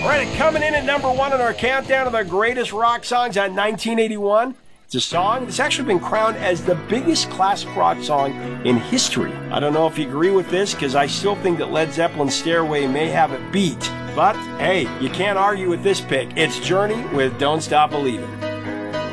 All right, coming in at number 1 on our countdown of the greatest rock songs on 1981. It's a song that's actually been crowned as the biggest classic rock song in history. I don't know if you agree with this, because I still think that Led Zeppelin's Stairway may have it beat. But, hey, you can't argue with this pick. It's Journey with Don't Stop Believin'.